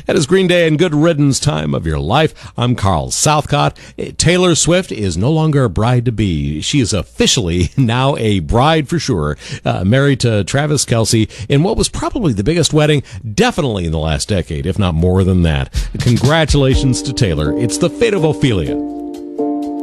That is Green Day and Good Riddance, Time of Your Life. I'm Carl Southcott. Taylor Swift is no longer a bride-to-be. She is officially now a bride for sure, married to Travis Kelce in what was probably the biggest wedding, definitely in the last decade, if not more than that. Congratulations to Taylor. It's the fate of Ophelia.